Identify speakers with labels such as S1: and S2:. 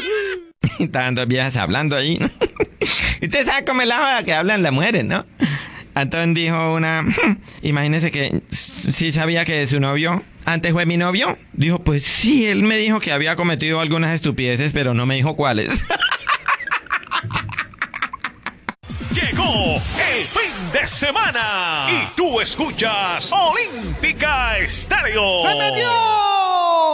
S1: Estaban dos viejas hablando ahí. Y usted sabe cómo es la joda que hablan las mujeres, ¿no? Entonces dijo una, imagínese que sí sabía que su novio antes fue mi novio. Dijo, pues sí, él me dijo que había cometido algunas estupideces, pero no me dijo cuáles.
S2: Llegó el fin de semana y tú escuchas Olímpica Estéreo.
S3: ¡Se metió!